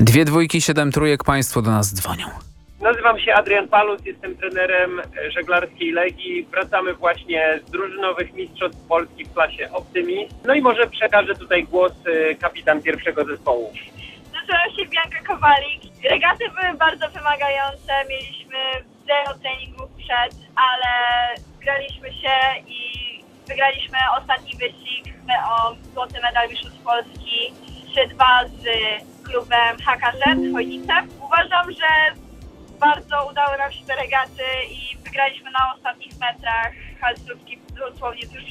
2 dwójki, 7 trójek, państwo do nas dzwonią. Nazywam się Adrian Palus, jestem trenerem żeglarskiej Legii. Wracamy właśnie z drużynowych mistrzostw Polski w klasie Optimist. No i może przekażę tutaj głos kapitan pierwszego zespołu. Nazywam się Bianka Kowalik. Regaty były bardzo wymagające, mieliśmy 0 treningów przed, ale zgraliśmy się i wygraliśmy ostatni wyścig o złoty medal mistrzostw Polski 3-2 z klubem HKZ Chojnice. Uważam, że bardzo udały nam się te regaty i wygraliśmy na ostatnich metrach halstrówki dosłownie tuż